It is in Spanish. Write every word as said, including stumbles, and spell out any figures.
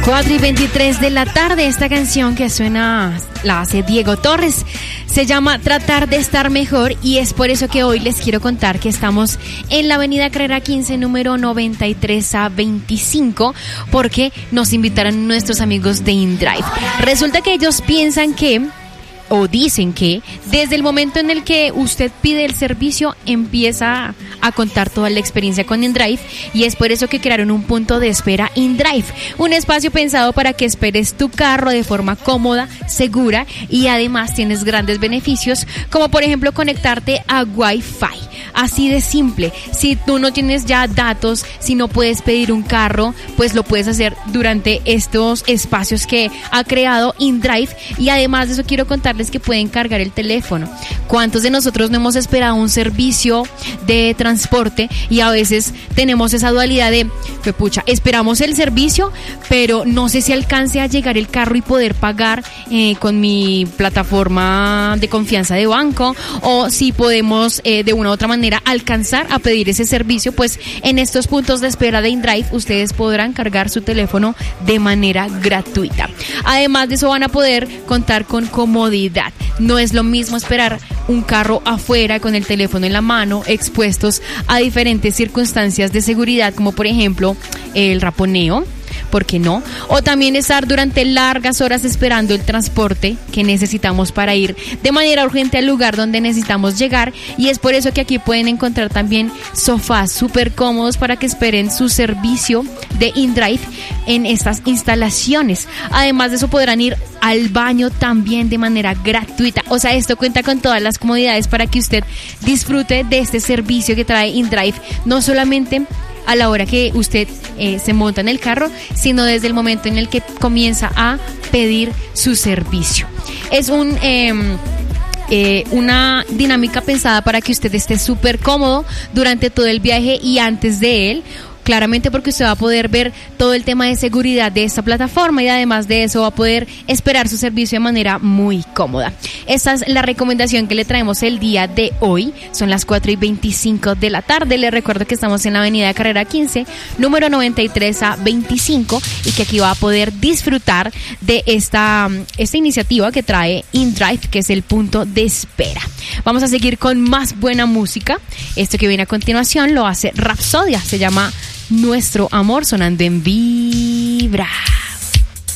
cuatro y veintitrés de la tarde. Esta canción que suena la hace Diego Torres. Se llama Tratar de Estar Mejor y es por eso que hoy les quiero contar que estamos en la avenida Carrera quince, número noventa y tres a veinticinco, porque nos invitaron nuestros amigos de InDrive. Resulta que ellos piensan que o dicen que desde el momento en el que usted pide el servicio empieza a contar toda la experiencia con InDrive, y es por eso que crearon un punto de espera InDrive, un espacio pensado para que esperes tu carro de forma cómoda, segura, y además tienes grandes beneficios como por ejemplo conectarte a Wi-Fi. Así de simple. Si tú no tienes ya datos, si no puedes pedir un carro, pues lo puedes hacer durante estos espacios que ha creado InDrive. Y además de eso quiero contarles que pueden cargar el teléfono. ¿Cuántos de nosotros no hemos esperado un servicio de transporte y a veces tenemos esa dualidad de, pues pucha, esperamos el servicio, pero no sé si alcance a llegar el carro y poder pagar eh, con mi plataforma de confianza de banco, o si podemos eh, de una u otra manera alcanzar a pedir ese servicio? Pues en estos puntos de espera de InDrive ustedes podrán cargar su teléfono de manera gratuita. Además de eso van a poder contar con comodidad. No es lo mismo esperar un carro afuera con el teléfono en la mano, expuestos a diferentes circunstancias de seguridad, como por ejemplo el raponeo, ¿por qué no? O también estar durante largas horas esperando el transporte que necesitamos para ir de manera urgente al lugar donde necesitamos llegar. Y es por eso que aquí pueden encontrar también sofás súper cómodos para que esperen su servicio de InDrive en estas instalaciones. Además de eso podrán ir al baño también de manera gratuita. O sea, esto cuenta con todas las comodidades para que usted disfrute de este servicio que trae InDrive, no solamente a la hora que usted eh, se monta en el carro, sino desde el momento en el que comienza a pedir su servicio. Es un eh, eh, una dinámica pensada para que usted esté súper cómodo durante todo el viaje y antes de él. Claramente porque usted va a poder ver todo el tema de seguridad de esta plataforma y además de eso va a poder esperar su servicio de manera muy cómoda. Esta es la recomendación que le traemos el día de hoy. Son las cuatro y veinticinco de la tarde. Les recuerdo que estamos en la avenida Carrera quince, número noventa y tres a veinticinco, y que aquí va a poder disfrutar de esta, esta iniciativa que trae InDrive, que es el punto de espera. Vamos a seguir con más buena música. Esto que viene a continuación lo hace Rapsodia. Se llama Nuestro Amor, sonando en Vibra.